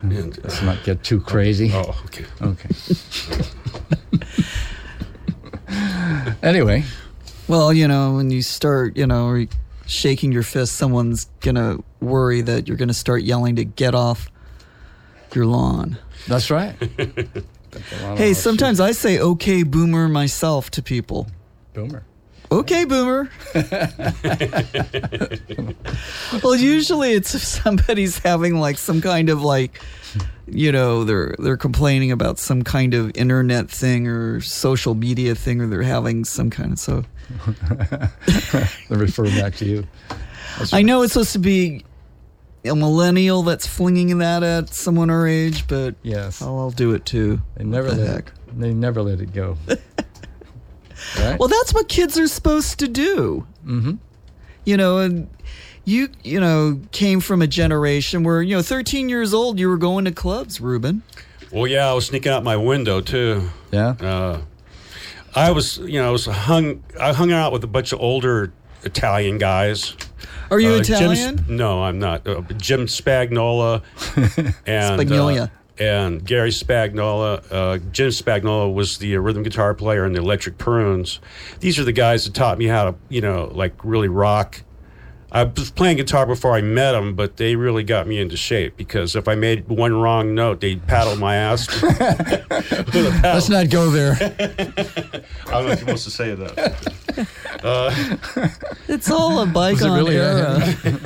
And, let's not get too crazy. Oh, okay. Okay. Anyway. Well, when you start, shaking your fist, someone's going to worry that you're going to start yelling to get off your lawn. That's right. Hey, sometimes I say, okay, boomer, myself to people. Boomer. Okay, boomer. Well, usually it's if somebody's having like some kind of like, they're complaining about some kind of internet thing or social media thing, or they're having some kind of They refer back to you. I know it's supposed to be a millennial that's flinging that at someone our age, but yes, I'll do it too. They never let it go. Right? Well, that's what kids are supposed to do. Mm-hmm. And you came from a generation where 13 years old, you were going to clubs, Ruben. Well, yeah, I was sneaking out my window too. Yeah. I hung out with a bunch of older Italian guys. Are you Italian? No, I'm not. Jim Spagnola and Spagnola. And Gary Spagnola. Jim Spagnola was the rhythm guitar player in the Electric Prunes. These are the guys that taught me how to, really rock. I was playing guitar before I met them, but they really got me into shape because if I made one wrong note, they'd paddle my ass. Let's not go there. I don't know if you're supposed to say that. It's all a bygone era.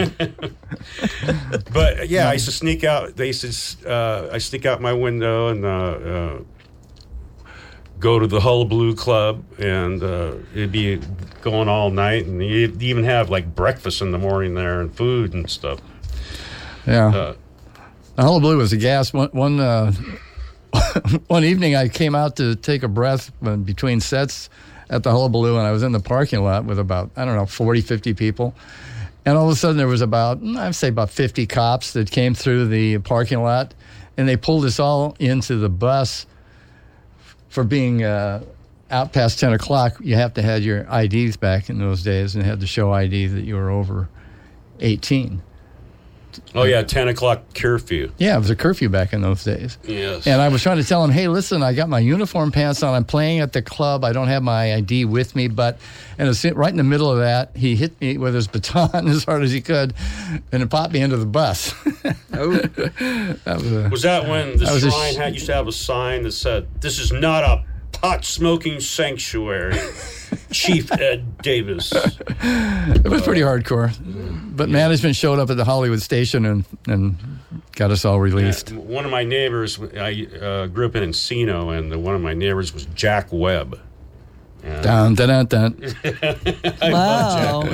But yeah, I used to sneak out. I sneak out my window and go to the Hullabaloo Club, and it'd be going all night, and you'd even have like breakfast in the morning there and food and stuff. Yeah. Hullabaloo was a gas. One evening I came out to take a breath between sets at the Hullabaloo, and I was in the parking lot with about, 40, 50 people. And all of a sudden there was about 50 cops that came through the parking lot, and they pulled us all into the bus for being out past 10 o'clock. You have to have your IDs back in those days and had to show ID that you were over 18. Oh, yeah, 10 o'clock curfew. Yeah, it was a curfew back in those days. Yes. And I was trying to tell him, hey, listen, I got my uniform pants on. I'm playing at the club. I don't have my ID with me. But right in the middle of that, he hit me with his baton as hard as he could and it popped me into the bus. Was that when the shrine used to have a sign that said, "This is not a pot-smoking sanctuary"? Chief Ed Davis. It was pretty hardcore. But management showed up at the Hollywood station and got us all released. Yeah, one of my neighbors, I grew up in Encino, and one of my neighbors was Jack Webb. Dun, dun, dun, dun. I love Jack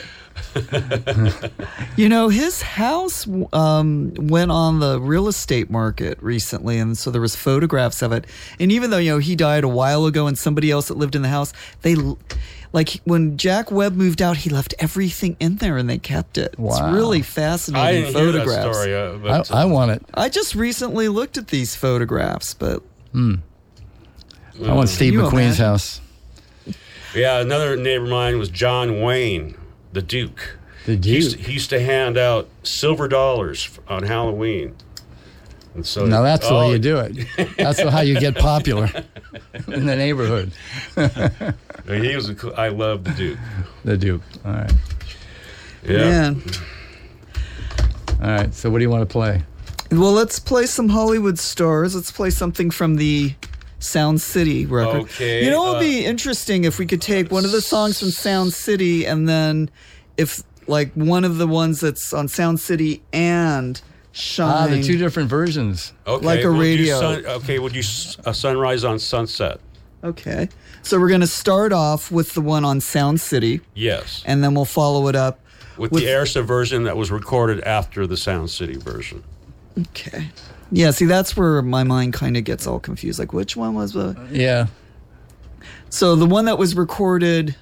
Webb. His house went on the real estate market recently, and so there was photographs of it. And even though he died a while ago, and somebody else that lived in the house, when Jack Webb moved out, he left everything in there, and they kept it. Wow. It's really fascinating. I didn't photographs. hear that story. I want it. I just recently looked at these photographs, but I want Steve McQueen's house. Yeah, another neighbor of mine was John Wayne, the Duke. The Duke. He used to hand out silver dollars on Halloween. And so now that's the way you do it. That's how you get popular in the neighborhood. He was I love the Duke. The Duke. All right. Yeah. Man. All right. So what do you want to play? Well, let's play some Hollywood stars. Let's play something from the Sound City record. Okay. It would be interesting if we could take one of the songs from Sound City, and then if one of the ones that's on Sound City and Shine. The two different versions. Okay, like a radio. We'll do Sunrise on Sunset. Okay. So we're going to start off with the one on Sound City. Yes. And then we'll follow it up with the Airsa version that was recorded after the Sound City version. Okay. Yeah, see, that's where my mind kind of gets all confused. Like, which one was the... Yeah. So the one that was recorded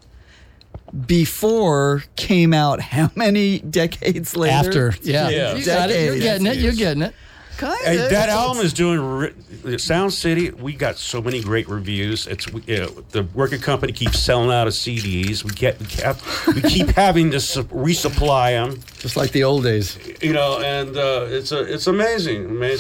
before came out how many decades later? After, yeah. You got it. You're getting it. You're getting it. That album is doing Sound City. We got so many great reviews. It's the record company keeps selling out of CDs. We keep having to resupply them, just like the old days. And it's amazing.